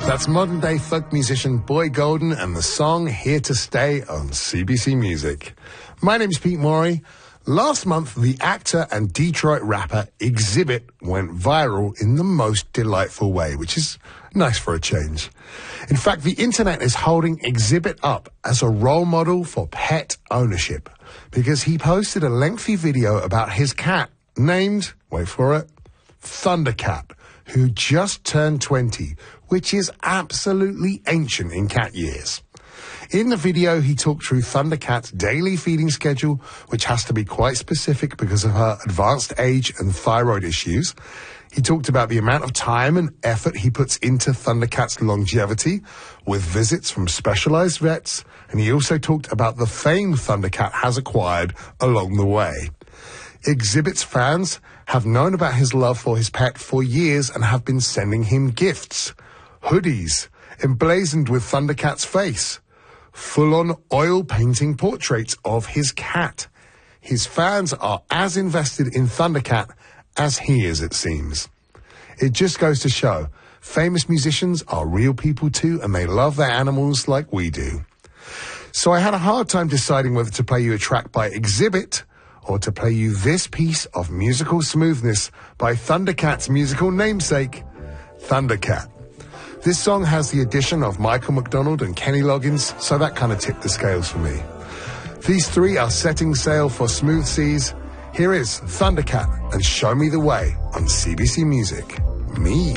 That's modern-day folk musician Boy Golden and the song Here to Stay on CBC Music. My name's Pete Morey. Last month, the actor and Detroit rapper Xzibit went viral in the most delightful way, which is nice for a change. In fact, the internet is holding Xzibit up as a role model for pet ownership because he posted a lengthy video about his cat named, wait for it, Thundercat, who just turned 20, which is absolutely ancient in cat years. In the video, he talked through Thundercat's daily feeding schedule, which has to be quite specific because of her advanced age and thyroid issues. He talked about the amount of time and effort he puts into Thundercat's longevity with visits from specialized vets, and he also talked about the fame Thundercat has acquired along the way. Xzibit's fans have known about his love for his pet for years and have been sending him gifts, hoodies, emblazoned with Thundercat's face, full-on oil painting portraits of his cat. His fans are as invested in Thundercat as he is, it seems. It just goes to show, famous musicians are real people too, and they love their animals like we do. So I had a hard time deciding whether to play you a track by Xzibit or to play you this piece of musical smoothness by Thundercat's musical namesake, Thundercat. This song has the addition of Michael McDonald and Kenny Loggins, so that kind of tipped the scales for me. These three are setting sail for smooth seas. Here is Thundercat and Show Me the Way on CBC Music. Me.